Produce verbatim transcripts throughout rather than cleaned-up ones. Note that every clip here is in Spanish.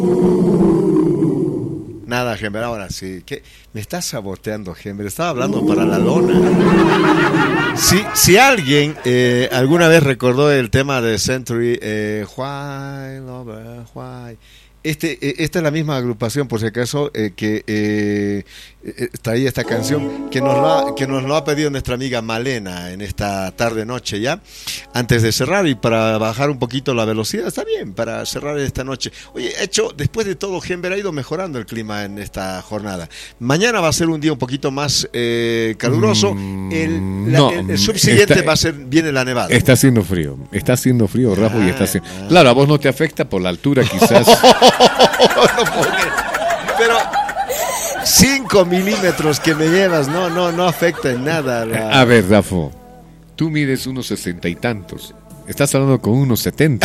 Nada, Gember, ahora sí. ¿Qué? Me estás saboteando, Gember. Estaba hablando para la lona. Si, si alguien eh, alguna vez recordó el tema de Century, eh, Why, Lover, Why. Este, eh, esta es la misma agrupación, por si acaso, eh, que eh, eh, traía esta canción, que nos, lo ha, que nos lo ha pedido nuestra amiga Malena en esta tarde-noche ya, antes de cerrar y para bajar un poquito la velocidad. Está bien, para cerrar esta noche. Oye, hecho, después de todo, Gember, ha ido mejorando el clima en esta jornada. Mañana va a ser un día un poquito más eh, caluroso. El, la, no, el, el subsiguiente está, va a ser, viene la nevada. Está haciendo frío, está haciendo frío, Rafa, ah, y está haciendo... Ah. Claro, a vos no te afecta por la altura, quizás. No, pero cinco milímetros que me llevas no no no afecta en nada la... A ver, Rafa, tú mides unos sesenta y tantos, estás hablando con unos setenta.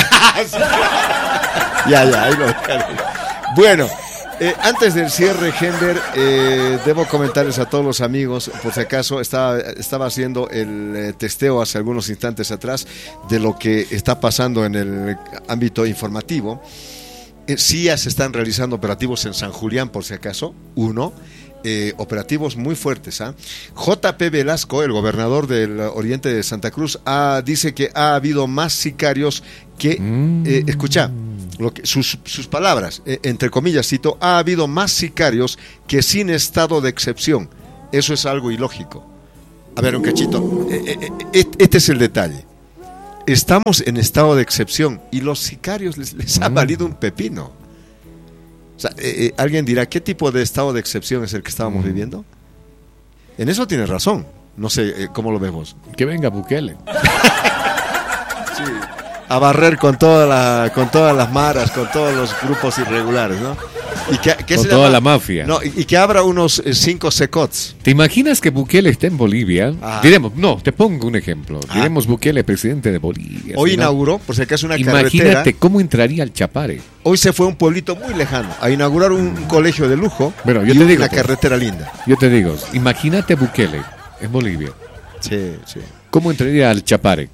ya ya ahí lo bueno, eh, antes del cierre, Gember, eh, debo comentarles a todos los amigos, por si acaso estaba, estaba haciendo el eh, testeo hace algunos instantes atrás de lo que está pasando en el ámbito informativo. Sí, ya se están realizando operativos en San Julián, por si acaso, uno, eh, operativos muy fuertes. ¿eh? J P Velasco, el gobernador del Oriente de Santa Cruz, ah, dice que ha habido más sicarios que, eh, escucha, lo que, sus, sus palabras, eh, entre comillas, cito, ha habido más sicarios que sin estado de excepción. Eso es algo ilógico. A ver, un cachito, eh, eh, este es el detalle. Estamos en estado de excepción y los sicarios les, les ha valido un pepino. O sea, eh, eh, alguien dirá, ¿qué tipo de estado de excepción es el que estábamos mm. viviendo? En eso tienes razón. No sé, eh, ¿cómo lo vemos? Que venga Bukele. Sí, a barrer con, toda la, con todas las maras, con todos los grupos irregulares, ¿no? Y que, que con toda llama? la mafia. No, y, y que abra unos eh, cinco secots. ¿Te imaginas que Bukele esté en Bolivia? Ah. Diremos, no, te pongo un ejemplo. Ah. Diremos Bukele, presidente de Bolivia. Hoy ¿sí, inauguró, no? por si acaso, una Imagínate carretera. Imagínate cómo entraría al Chapare. Hoy se fue a un pueblito muy lejano a inaugurar un, un colegio de lujo bueno, yo y te una digo, pues, carretera linda. Yo te digo, imagínate Bukele en Bolivia. Sí, sí. ¿Cómo entraría al Chapare?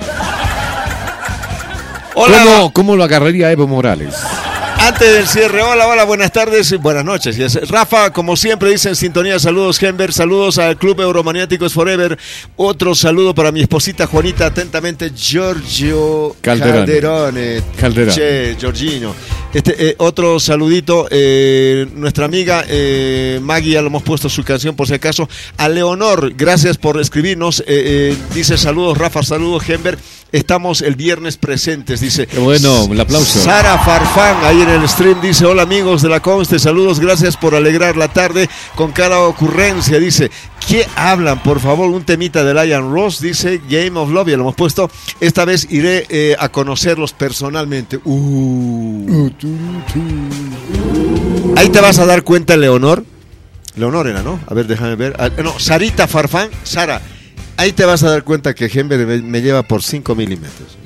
Hola. ¿Cómo, ¿Cómo lo agarraría Evo Morales? Antes del cierre, hola, hola, buenas tardes, buenas noches. Rafa, como siempre, dice en sintonía, saludos, Gember, saludos al Club Euromaniáticos Forever. Otro saludo para mi esposita Juanita, atentamente, Giorgio Calderone. Calderone. Calderone. Che, Giorgino. Este, eh, otro saludito, eh, nuestra amiga eh, Maggie, ya lo hemos puesto su canción por si acaso. A Leonor, gracias por escribirnos. Eh, eh, dice saludos, Rafa, saludos, Gember. Estamos el viernes presentes, dice. Qué bueno, el aplauso. Sara Farfán, ahí en el stream, dice, hola amigos de la Conste, saludos, gracias por alegrar la tarde con cada ocurrencia, dice. ¿Qué hablan? Por favor, un temita de Lion Ross, dice Game of Love, ya lo hemos puesto. Esta vez iré eh, a conocerlos personalmente. Uh. Ahí te vas a dar cuenta, Leonor. Leonor era, ¿no? A ver, déjame ver. Ah, no, Sarita Farfán, Sara. Ahí te vas a dar cuenta que Gember me, me lleva por cinco milímetros.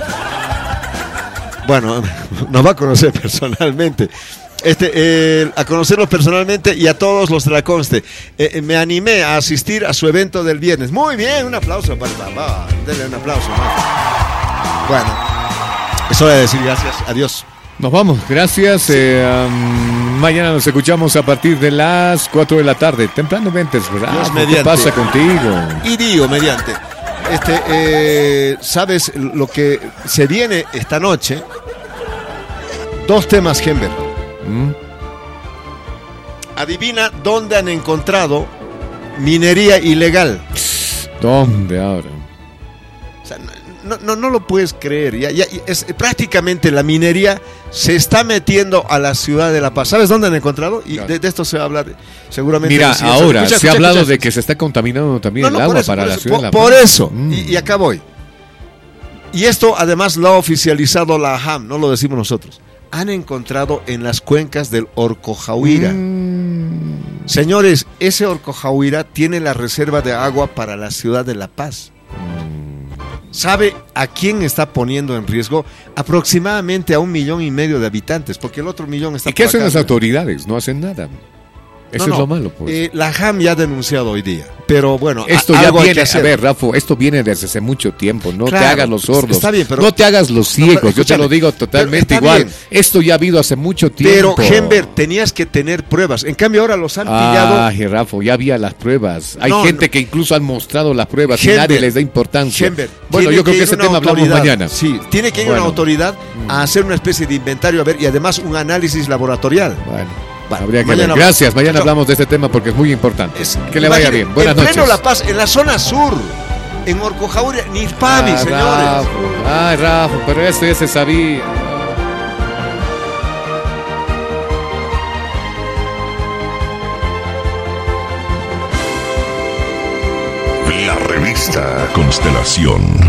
Bueno, nos va a conocer personalmente. Este, eh, a conocerlos personalmente y a todos los de la Conste. Eh, me animé a asistir a su evento del viernes. Muy bien, un aplauso para papá. Denle un aplauso. ¿no? Bueno, es hora de decir gracias. Adiós. Nos vamos, gracias. Sí. Eh, um, mañana nos escuchamos a partir de las cuatro de la tarde. Temprano ventes, ¿verdad? ¿Qué pasa contigo? Y digo, mediante. Este, eh, ¿sabes lo que se viene esta noche? Dos temas, Gember. ¿Mm? Adivina dónde han encontrado minería ilegal. ¿Dónde ahora? O sea, no, no, no lo puedes creer. Ya, ya, es, prácticamente la minería se está metiendo a la ciudad de La Paz. ¿Sabes dónde han encontrado? Y claro. de, de esto se va a hablar seguramente. Mira, ahora escucha, se escucha, ha hablado escucha. de que se está contaminando también no, no, el agua eso, para la eso, ciudad por, de La Paz. Por eso, mm. y, y acá voy. Y esto además lo ha oficializado la A H A M, no lo decimos nosotros. Han encontrado en las cuencas del Orcojauhira. Mm. Señores, ese Orcojauhira tiene la reserva de agua para la ciudad de La Paz. ¿Sabe a quién está poniendo en riesgo? Aproximadamente a un millón y medio de habitantes, porque el otro millón está... ¿Y qué por hacen acá, las autoridades? No hacen nada. Eso no, es no. lo malo, pues. Eh, la J A M ya ha denunciado hoy día, pero bueno, esto a, ya algo viene, hay que hacer. A ver, Rafa, esto viene desde hace mucho tiempo. No claro, te hagas los sordos. Está bien, pero no te hagas los ciegos. no, Yo te lo digo totalmente igual. Bien. Esto ya ha habido hace mucho tiempo. Pero, Gember, tenías que tener pruebas. En cambio, ahora los han pillado. Ah, Rafa, ya había las pruebas. Hay no, gente no. que incluso han mostrado las pruebas Gember, y nadie les da importancia. Gember, bueno, yo creo que, que ese tema hablamos mañana. Sí, tiene que ir bueno. una autoridad a hacer una especie de inventario, a ver, y además un análisis laboratorial. Bueno. Bueno, habría que ver. Gracias, mañana no. hablamos de este tema porque es muy importante. Es, que le vaya bien. Buenas en noches. En pleno La Paz, en la zona sur, en Orcojauria, ni Pami, ah, señores. Rafa. Ay, Rafa, pero esto ya se sabía. La revista Constelación.